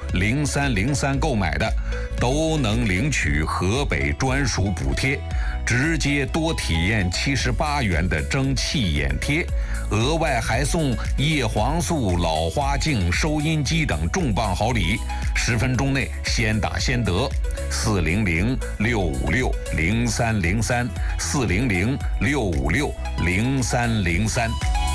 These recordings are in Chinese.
0303购买的，都能领取河北专属补贴，直接多体验78元的蒸汽眼贴，额外还送叶黄素、老花镜、收音机等重磅好礼，10分钟内先打先得。400-656-0303，400-656-0303。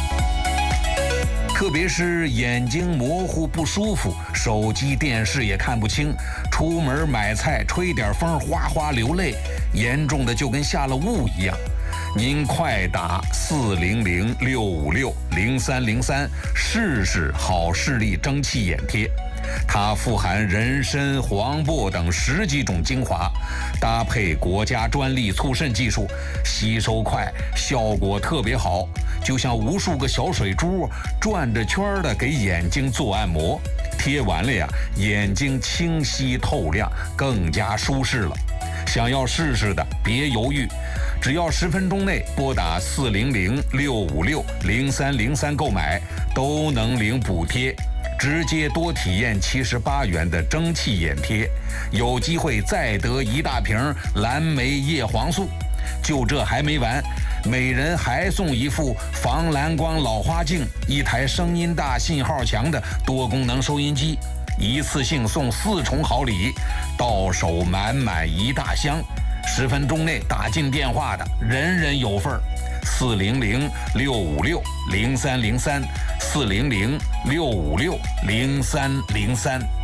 特别是眼睛模糊不舒服，手机电视也看不清，出门买菜吹点风哗哗流泪，严重的就跟下了雾一样。您快打400-656-0303试试好视力蒸汽眼贴。它富含人参、黄柏等10几种精华，搭配国家专利促渗技术，吸收快，效果特别好，就像无数个小水珠转着圈的给眼睛做按摩。贴完了呀，眼睛清晰透亮，更加舒适了。想要试试的别犹豫，只要10分钟内拨打400-656-0303购买，都能领补贴，直接多体验78元的蒸汽眼贴，有机会再得1大瓶蓝莓叶黄素。就这还没完，每人还送一副防蓝光老花镜，1台声音大、信号强的多功能收音机，一次性送4重好礼，到手满满1大箱。10分钟内打进电话的，人人有份儿。400-656-0303，400-656-0303。